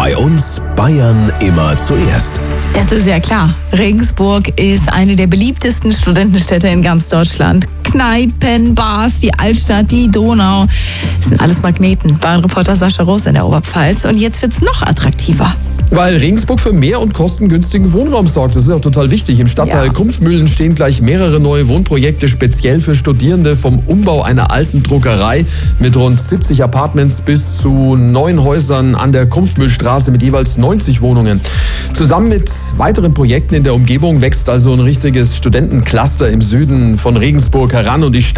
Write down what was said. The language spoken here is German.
Bei uns Bayern immer zuerst. Das ist ja klar. Regensburg ist eine der beliebtesten Studentenstädte in ganz Deutschland. Kneipen, Bars, die Altstadt, die Donau. Das sind alles Magneten. Bayern-Reporter Sascha Roos in der Oberpfalz. Und jetzt wird's noch attraktiver. Weil Regensburg für mehr und kostengünstigen Wohnraum sorgt. Das ist auch total wichtig. Im Stadtteil Kumpfmühlen stehen gleich mehrere neue Wohnprojekte speziell für Studierende, vom Umbau einer alten Druckerei mit rund 70 Apartments bis zu 9 Häusern an der Kumpfmühlstraße mit jeweils 90 Wohnungen. Zusammen mit weiteren Projekten in der Umgebung wächst also ein richtiges Studentencluster im Süden von Regensburg heran und die